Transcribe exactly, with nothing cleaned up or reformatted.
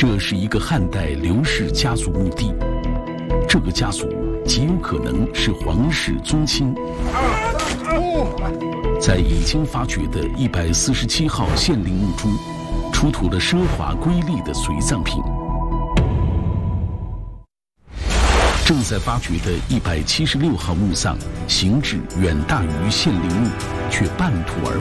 这是一个汉代刘氏家族墓地，这个家族极有可能是皇室宗亲。在已经发掘的一百四十七号献陵墓中，出土了奢华瑰丽的随葬品。正在发掘的一百七十六号墓葬，形制远大于献陵墓，却半途而